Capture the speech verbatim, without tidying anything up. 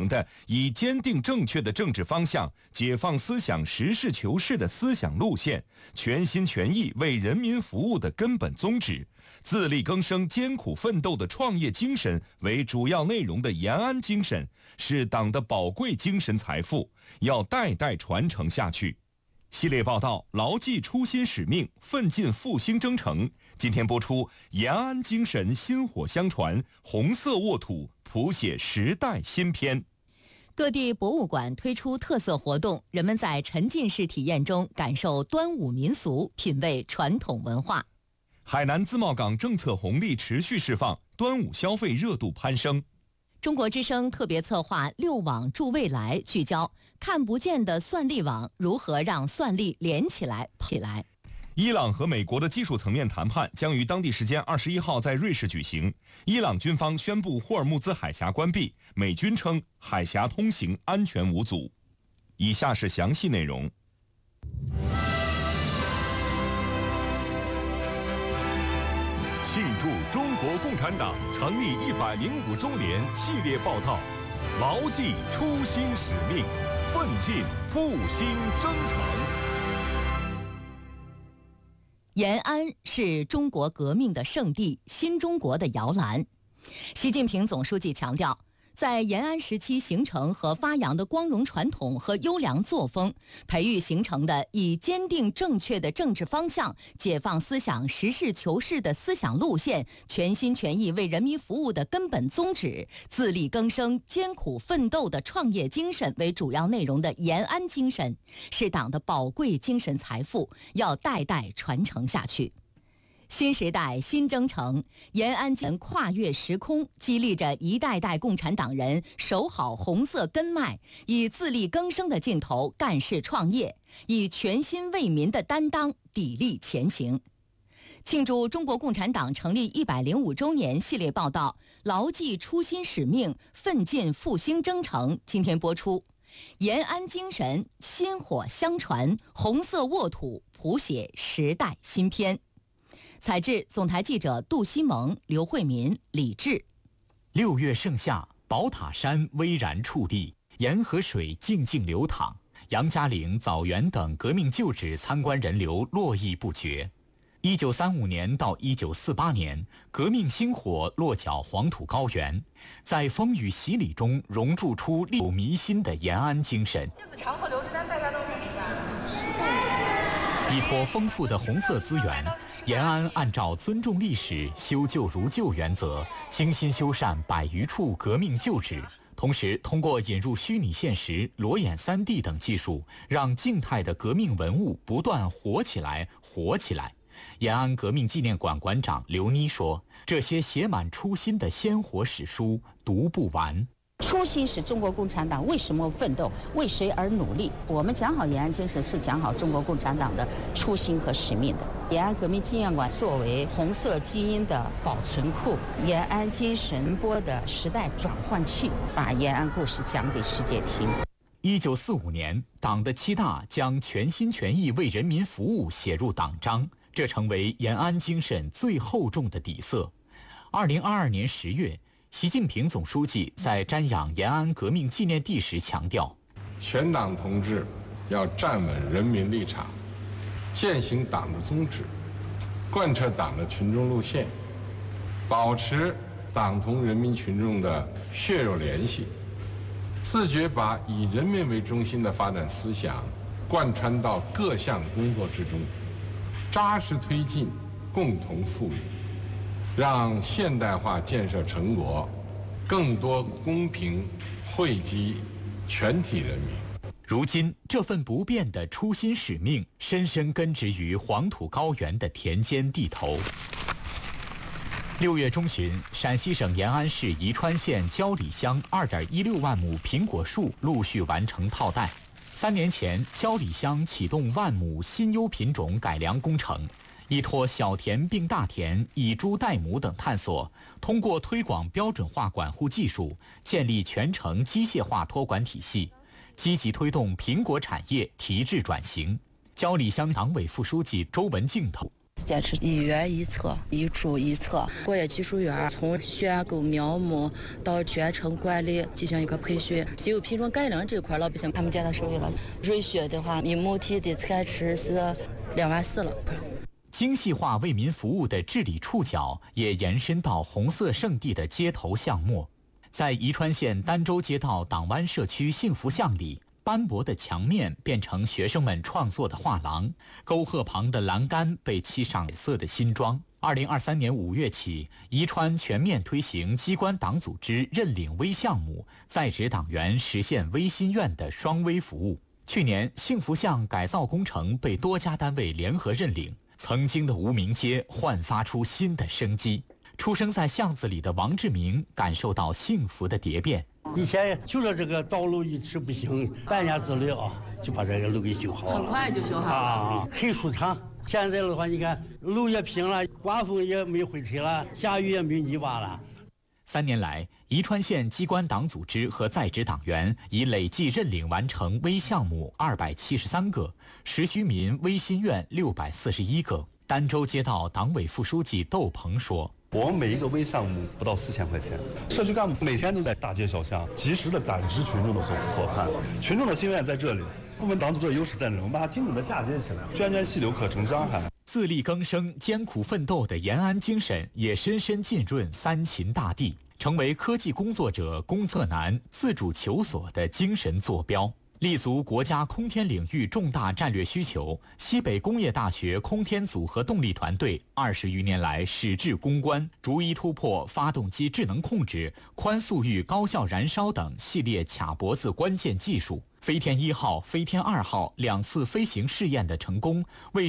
成的以坚定正确的政治方向、解放思想、实事求是的思想路线、全心全意为人民服务的根本宗旨、自力更生、艰苦奋斗的创业精神为主要内容的延安精神，是党的宝贵精神财富，要代代传承下去。系列报道牢记初心使命，奋进复兴征程。今天播出延安精神薪火相传，红色沃土谱写时代新篇。 各地博物馆推出特色活动，人们在沉浸式体验中感受端午民俗，品味传统文化。 海南自贸港政策红利持续释放，端午消费热度攀升。 中国之声特别策划六网助未来，聚焦看不见的算力网如何让算力连起来起来。 伊朗和美国的技术层面谈判将于当地时间二十一号在瑞士举行。伊朗军方宣布霍尔木兹海峡关闭，美军称海峡通行安全无阻。以下是详细内容。 庆祝中国共产党成立一百零五周年系列报道，牢记初心使命，奋进复兴征程。 延安是中国革命的圣地，新中国的摇篮。习近平总书记强调，在延安时期形成和发扬的光荣传统和优良作风，培育形成的以坚定正确的政治方向、解放思想、实事求是的思想路线、全心全意为人民服务的根本宗旨、自力更生、艰苦奋斗的创业精神为主要内容的延安精神，是党的宝贵精神财富，要代代传承下去。新时代新征程，延安精神跨越时空，激励着一代代共产党人守好红色根脉，以自力更生的劲头干事创业，以全心为民的担当砥砺前行。庆祝中国共产党成立一百零五周年系列报道，牢记初心使命，奋进复兴征程。今天播出，延安精神薪火相传，红色沃土谱写时代新篇。采制总台记者杜西蒙、刘慧民、李志。 六月盛夏，宝塔山巍然矗立，沿河水静静流淌，杨家岭、枣园等革命旧址参观人流络绎不绝。一九三五年到一九四八年，革命星火落脚黄土高原，在风雨洗礼中熔铸出历久弥新的延安精神。 杏子肠和刘志丹大家都认识吧？ 依托丰富的红色资源，延安按照尊重历史、修旧如旧原则，精心修缮百余处革命旧址，同时通过引入虚拟现实、裸眼 三 D 等技术，让静态的革命文物不断活起来、活起来。延安革命纪念馆馆长刘妮说：“这些写满初心的鲜活史书读不完。” 初心是中国共产党为什么奋斗，为谁而努力。我们讲好延安精神，是讲好中国共产党的初心和使命的。延安革命纪念馆作为红色基因的保存库，延安精神播的时代转换器，把延安故事讲给世界听。 一九四五年，党的七大将全心全意为人民服务写入党章，这成为延安精神最厚重的底色。二零二二年十月，习近平总书记在瞻仰延安革命纪念地时强调， 全党同志要站稳人民立场，践行党的宗旨，贯彻党的群众路线，保持党同人民群众的血肉联系，自觉把以人民为中心的发展思想贯穿到各项工作之中，扎实推进共同富裕，让现代化建设成果更多公平惠及全体人民。 如今，这份不变的初心使命深深根植于黄土高原的田间地头。六月中旬，陕西省延安市宜川县焦里乡二点一六万亩苹果树陆续完成套袋。三年前，焦里乡启动万亩新优品种改良工程，依托小田并大田、以猪代母等探索，通过推广标准化管护技术，建立全程机械化托管体系，积极推动苹果产业提质转型。焦里乡党委副书记周文静头， 坚持一园一策，一株一策。果业技术园从选购苗木到全程管理进行一个培训。既有品种改良这块，老百姓他们见到手里了。瑞雪的话，一亩地的产值是两万四了。 精细化为民服务的治理触角也延伸到红色圣地的街头巷陌。在宜川县儋州街道党湾社区幸福巷里，斑驳的墙面变成学生们创作的画廊，沟壑旁的栏杆被漆上彩色的新装。二零二三年五月起，宜川全面推行机关党组织认领微项目，在职党员实现微心愿的双微服务。去年，幸福巷改造工程被多家单位联合认领，曾经的无名街焕发出新的生机。出生在巷子里的王志明感受到幸福的蝶变。 以前就说这个道路一直不行，半年之内啊就把这个路给修好了， 很快就修好了啊，很舒畅。现在的话，你看路也平了，刮风也没灰尘了，下雨也没泥巴了。 三年来，宜川县机关党组织和在职党员已累计认领完成微项目二百七十三个，实居民微心愿六百四十一个。儋州街道党委副书记窦鹏说：“ 我们每一个微项目不到四千块钱，社区干部每天都在大街小巷及时的感知群众的所思所盼，群众的心愿在这里，部门党组织的优势在这里，我们把它精准的嫁接起来，涓涓细流可成江海。” 自力更生、艰苦奋斗的延安精神也深深浸润三秦大地，成为科技工作者攻克难、自主求索的精神坐标。立足国家空天领域重大战略需求，西北工业大学空天组合动力团队二十余年来矢志攻关，逐一突破发动机智能控制、宽速域高效燃烧等系列卡脖子关键技术。飞天一号、飞天二号两次飞行试验的成功，为